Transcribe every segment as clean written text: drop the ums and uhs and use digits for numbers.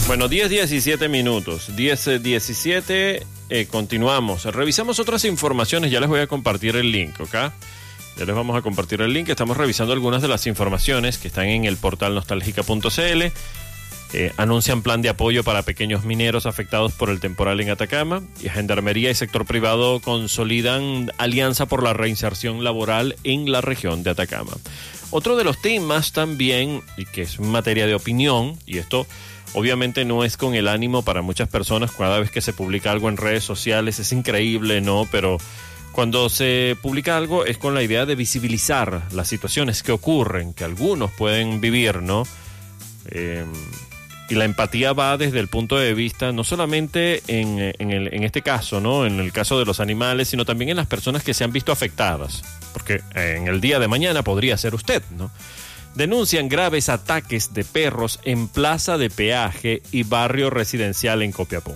Bueno, 10:17 minutos. 10:17, continuamos. Revisamos otras informaciones, ya les voy a compartir el link, ¿ok? Ya les vamos a compartir el link. Estamos revisando algunas de las informaciones que están en el portal nostalgica.cl. Anuncian plan de apoyo para pequeños mineros afectados por el temporal en Atacama. Y Gendarmería y sector privado consolidan alianza por la reinserción laboral en la región de Atacama. Otro de los temas también, y que es materia de opinión, y esto obviamente no es con el ánimo para muchas personas, cada vez que se publica algo en redes sociales es increíble, ¿no? Pero cuando se publica algo es con la idea de visibilizar las situaciones que ocurren, que algunos pueden vivir, ¿no? Y la empatía va desde el punto de vista, no solamente en este caso, ¿no? En el caso de los animales, sino también en las personas que se han visto afectadas. Porque en el día de mañana podría ser usted, ¿no? Denuncian graves ataques de perros en plaza de peaje y barrio residencial en Copiapó.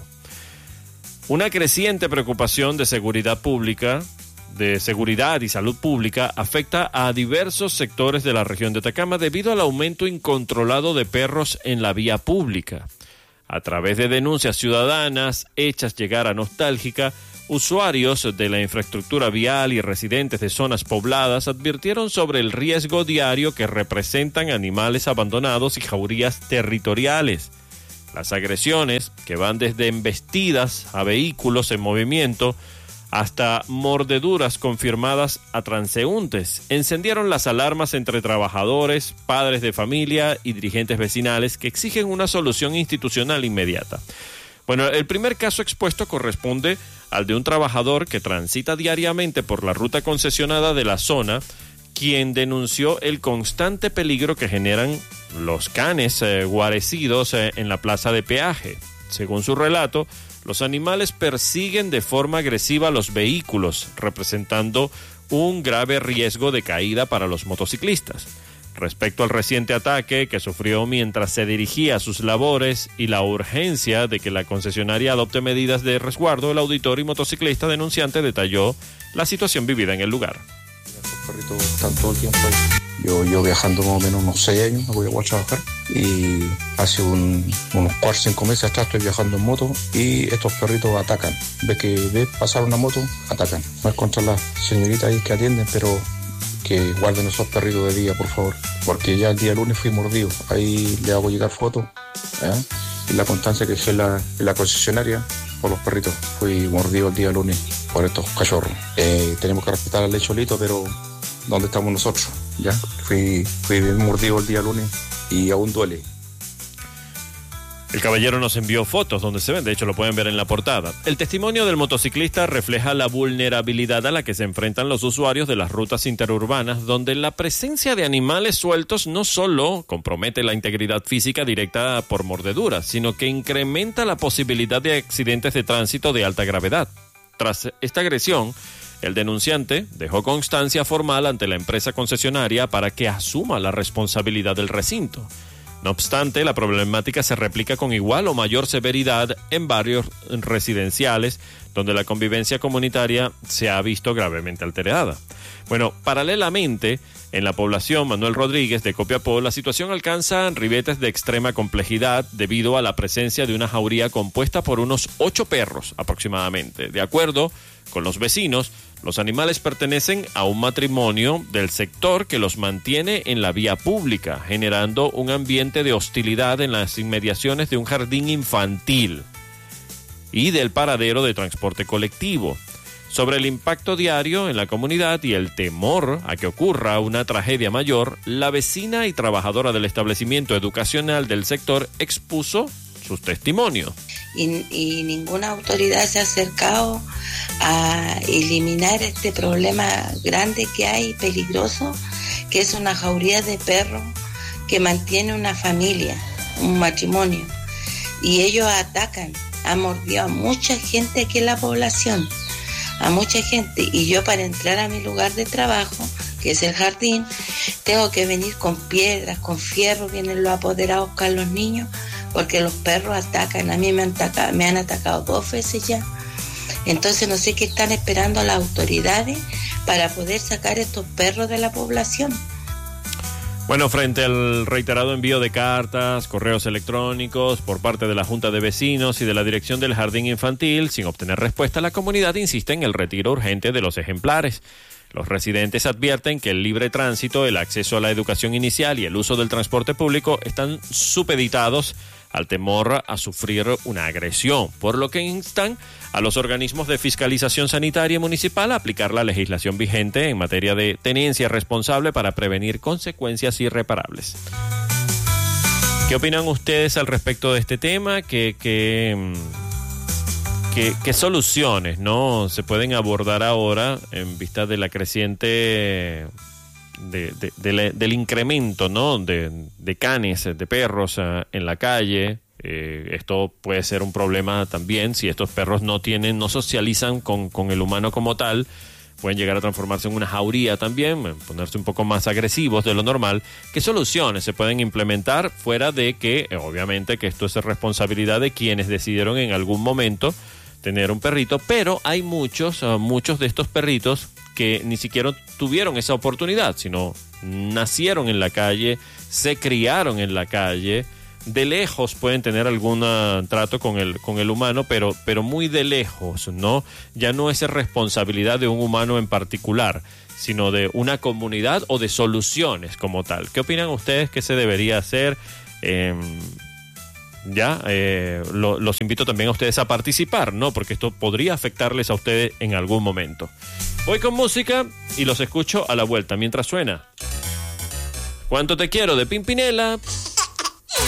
Una creciente preocupación de seguridad pública, de seguridad y salud pública, afecta a diversos sectores de la región de Atacama debido al aumento incontrolado de perros en la vía pública. A través de denuncias ciudadanas hechas llegar a Nostálgica, usuarios de la infraestructura vial y residentes de zonas pobladas advirtieron sobre el riesgo diario que representan animales abandonados y jaurías territoriales. Las agresiones, que van desde embestidas a vehículos en movimiento hasta mordeduras confirmadas a transeúntes, encendieron las alarmas entre trabajadores, padres de familia y dirigentes vecinales que exigen una solución institucional inmediata. Bueno, el primer caso expuesto corresponde al de un trabajador que transita diariamente por la ruta concesionada de la zona, quien denunció el constante peligro que generan los canes guarecidos en la plaza de peaje. Según su relato, los animales persiguen de forma agresiva los vehículos, representando un grave riesgo de caída para los motociclistas. Respecto al reciente ataque que sufrió mientras se dirigía a sus labores y la urgencia de que la concesionaria adopte medidas de resguardo, el auditor y motociclista denunciante detalló la situación vivida en el lugar. Estos perritos están todo el tiempo ahí. Yo viajando más o menos unos 6 años, me voy a trabajar, y hace unos 4 o 5 meses atrás estoy viajando en moto y estos perritos atacan. Ves pasar una moto, atacan. No es contra las señoritas ahí que atienden, pero que guarden esos perritos de día, por favor, porque ya el día lunes fui mordido. Ahí le hago llegar fotos, y la constancia que dejé en la concesionaria por los perritos. Fui mordido el día lunes por estos cachorros. Tenemos que respetar la ley Cholito, pero ¿dónde estamos nosotros? Ya fui bien mordido el día lunes y aún duele. El caballero nos envió fotos donde se ven, de hecho lo pueden ver en la portada. El testimonio del motociclista refleja la vulnerabilidad a la que se enfrentan los usuarios de las rutas interurbanas, donde la presencia de animales sueltos no solo compromete la integridad física directa por mordeduras, sino que incrementa la posibilidad de accidentes de tránsito de alta gravedad. Tras esta agresión, el denunciante dejó constancia formal ante la empresa concesionaria para que asuma la responsabilidad del recinto. No obstante, la problemática se replica con igual o mayor severidad en barrios residenciales, donde la convivencia comunitaria se ha visto gravemente alterada. Bueno, paralelamente, en la población Manuel Rodríguez de Copiapó, la situación alcanza ribetes de extrema complejidad debido a la presencia de una jauría compuesta por unos 8 perros aproximadamente. De acuerdo con los vecinos, los animales pertenecen a un matrimonio del sector que los mantiene en la vía pública, generando un ambiente de hostilidad en las inmediaciones de un jardín infantil y del paradero de transporte colectivo. Sobre el impacto diario en la comunidad y el temor a que ocurra una tragedia mayor, la vecina y trabajadora del establecimiento educacional del sector expuso sus testimonios. Y ninguna autoridad se ha acercado a eliminar este problema grande que hay, peligroso, que es una jauría de perros que mantiene una familia, un matrimonio, y ellos atacan, han mordido a mucha gente aquí en la población, a mucha gente, y yo para entrar a mi lugar de trabajo, que es el jardín, tengo que venir con piedras, con fierro, vienen los apoderados a buscar los niños, porque los perros atacan. A mí me han atacado 2 veces ya. Entonces no sé qué están esperando las autoridades para poder sacar estos perros de la población. Bueno, frente al reiterado envío de cartas, correos electrónicos por parte de la Junta de Vecinos y de la Dirección del Jardín Infantil, sin obtener respuesta, la comunidad insiste en el retiro urgente de los ejemplares. Los residentes advierten que el libre tránsito, el acceso a la educación inicial y el uso del transporte público están supeditados al temor a sufrir una agresión, por lo que instan a los organismos de fiscalización sanitaria municipal a aplicar la legislación vigente en materia de tenencia responsable para prevenir consecuencias irreparables. ¿Qué opinan ustedes al respecto de este tema? ¿Qué soluciones, no, se pueden abordar ahora en vista de la creciente del incremento, ¿no?, de canes, de perros en la calle? Esto puede ser un problema también si estos perros no socializan con el humano como tal. Pueden llegar a transformarse en una jauría también, ponerse un poco más agresivos de lo normal. ¿Qué soluciones se pueden implementar fuera de que, obviamente, que esto es responsabilidad de quienes decidieron en algún momento tener un perrito? Pero hay muchos de estos perritos que ni siquiera tuvieron esa oportunidad, sino nacieron en la calle, se criaron en la calle, de lejos pueden tener algún trato con el humano, pero muy de lejos, ¿no? Ya no es responsabilidad de un humano en particular, sino de una comunidad o de soluciones como tal. ¿Qué opinan ustedes que se debería hacer? Los invito también a ustedes a participar, ¿no? Porque esto podría afectarles a ustedes en algún momento. Voy con música y los escucho a la vuelta mientras suena ¿Cuánto te quiero? De Pimpinela.